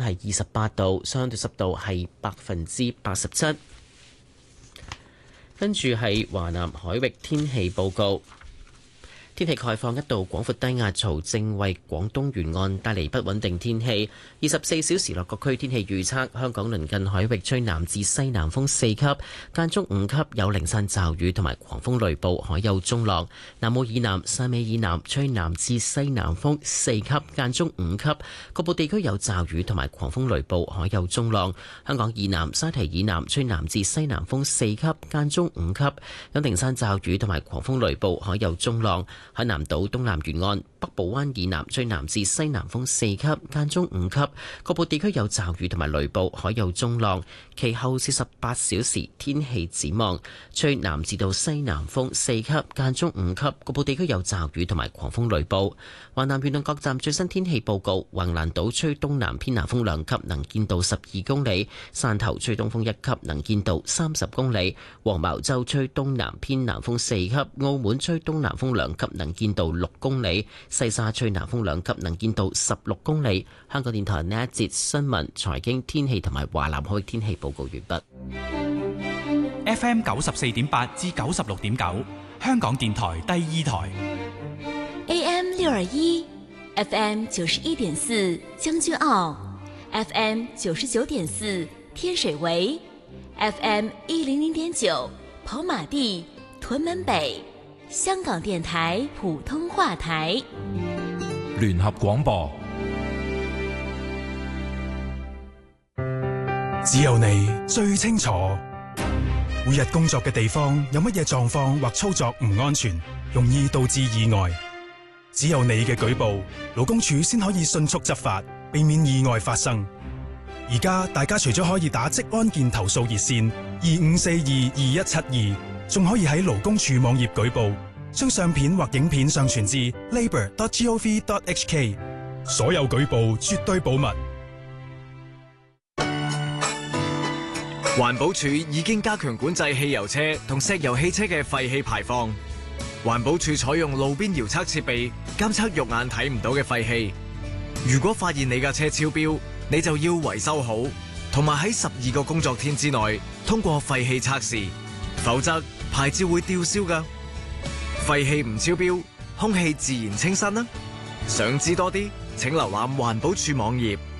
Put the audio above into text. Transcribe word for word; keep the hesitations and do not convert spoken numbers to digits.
係二十八度，相對濕度係百分之八十七。跟住係華南海域天氣報告。天氣概況，一道廣闊低壓槽正為廣東沿岸帶嚟不穩定天氣。二十四小時內各區天氣預測：香港鄰近海域吹南至西南風四級，間中五級，有零散驟雨同埋狂風雷暴，海有中浪。南澳以南、汕尾以南吹南至西南風四級，間中五級，局部地區有驟雨同埋狂風雷暴，海有中浪。香港以南、沙堤以南吹南至西南風四級，間中五級，有零散驟雨同埋狂風雷暴，海有中浪。海南島東南沿岸、北部灣以南吹南至西南風四級，間中五級，局部地區有驟雨同埋雷暴，海有中浪。其後四十八小時天氣展望，吹南至到西南風四級，間中五級，局部地區有驟雨同埋狂風雷暴。華南沿岸各站最新天氣報告：橫瀾島吹東南偏南風兩級，能見度十二公里；汕頭吹東風一級，能見度三十公里；黃茅洲吹東南偏南風四級；澳門吹東南風兩級，能見度六公里；西沙吹南風兩級，能見度十六公里。香港電台呢一節新聞、財經、天氣同埋華南海域天氣報告完畢。 F M 九十四點八至九十六點九，香港電台第二台。 A M 六二一 ，F M 九十一點四將軍澳 ，F M 九十九點四天水圍 ，F M 一零零點九跑馬地、屯門北。香港電台普通話台， 聯合廣播。 只有你最清楚，每日工作嘅地方有乜嘢狀況或操作唔安全，容易導致意外。只有你嘅舉報，勞工處先可以迅速執法，避免意外發生。而家大家除咗可以打職安健投訴熱線二五四二二一七二，仲可以喺勞工處網頁舉報，將相片或影片上傳至 labour dot gov dot h k。所有舉報絕對保密。 環保署已經加強管制汽油車同石油汽車嘅廢氣排放。環保署採用路邊遙測設備監測肉眼睇唔到嘅廢氣。如果發現你架車超標，你就要維修好，同埋喺十二個工作天之內通過廢氣測試，否則牌照會吊銷㗎。廢氣唔超標，空氣自然清新啦。想知多啲，請瀏覽環保署網頁。